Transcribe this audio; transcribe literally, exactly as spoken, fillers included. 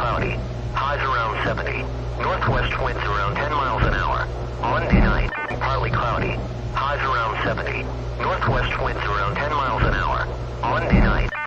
cloudy. Highs around seventy. Northwest winds around ten miles an hour. Monday night, partly cloudy. Highs around seventy. Northwest winds around ten miles an hour. Monday night.